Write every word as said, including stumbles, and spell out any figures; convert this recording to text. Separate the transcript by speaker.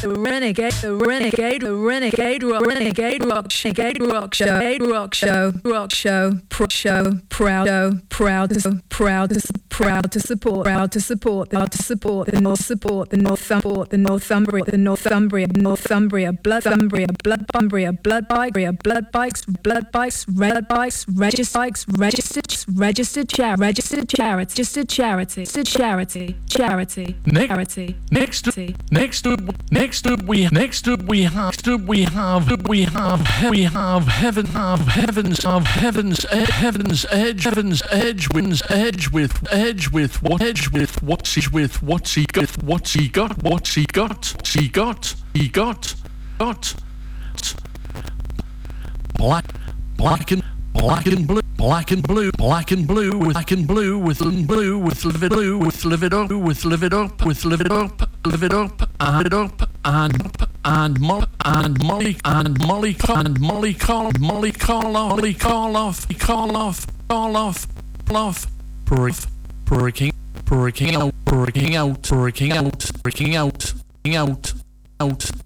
Speaker 1: the renegade, the renegade, the renegade rock, renegade rock, renegade rock show, rock show, rock show, pro show, proud, show, proud, to, proud, to, proud to support, proud to support, proud to support the North, support the Northumbria, the Northumbria, the Northumbria, Northumbria, Bloodthumbria, Bloodbumbria, Blood Bikeria, Blood Bikes, Blood Bikes, Red Bikes, Registered Bikes, Registered, Registered Charity, Registered Charity, Registered Charity, Registered Charity, Charity, Charity.
Speaker 2: Next, next up, next up, we next up we have, next up we have, we have, we have heaven, have heavens, have heavens, ed, heavens edge, heavens edge, wins edge with edge with what edge with what's he with what's he got, what's he got, what's he got, he got, he got, got, black, black and black and blue. Black and blue, black and blue, with black and blue, with blue, with live it blue, with live it up, with live it up, with live it up, live it up, and it up, and up, and Molly, and Molly, and Molly, and Molly call, Molly call off, Molly call off, call off, call off, off, break, breaking, breaking out, breaking out, breaking out, breaking out, out, out.